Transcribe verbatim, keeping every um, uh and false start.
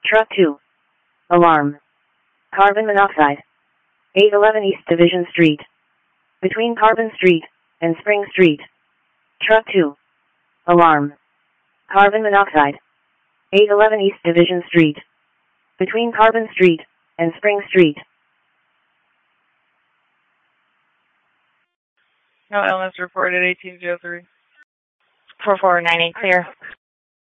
Truck two. Alarm. Carbon monoxide. eight eleven East Division Street. Between Carbon Street and Spring Street. Truck two. Alarm. Carbon monoxide. eight eleven East Division Street. Between Carbon Street and Spring Street. No illness reported, eighteen oh three. four four nine eight, clear.